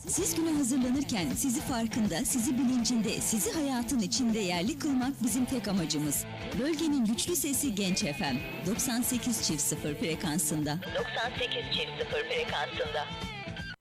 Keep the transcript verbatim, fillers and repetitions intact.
Siz güne hazırlanırken sizi farkında, sizi bilincinde, sizi hayatın içinde yerli kılmak bizim tek amacımız. Bölgenin güçlü sesi Genç F M. doksan sekiz çift sıfır frekansında. doksan sekiz çift sıfır frekansında.